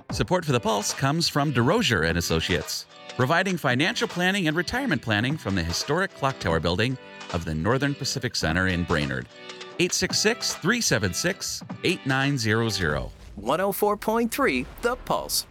Support for The Pulse comes from DeRosier and Associates, providing financial planning and retirement planning from the historic Clock Tower building of the Northern Pacific Center in Brainerd. 866-376-8900. 104.3 The Pulse.